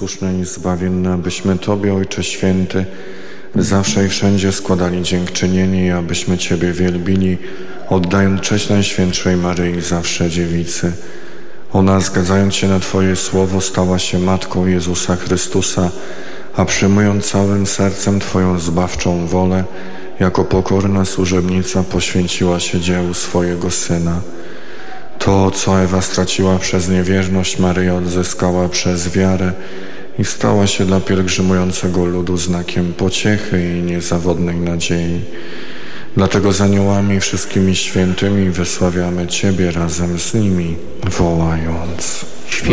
posłuszne i zbawienne, abyśmy Tobie, Ojcze Święty, zawsze i wszędzie składali dziękczynienie i abyśmy Ciebie wielbili, oddając cześć Najświętszej Maryi, zawsze Dziewicy. Ona, zgadzając się na Twoje słowo, stała się Matką Jezusa Chrystusa, a przyjmując całym sercem Twoją zbawczą wolę, jako pokorna służebnica poświęciła się dziełu swojego Syna. To, co Ewa straciła przez niewierność, Maryja odzyskała przez wiarę i stała się dla pielgrzymującego ludu znakiem pociechy i niezawodnej nadziei. Dlatego z aniołami i wszystkimi świętymi wysławiamy Ciebie razem z nimi, wołając: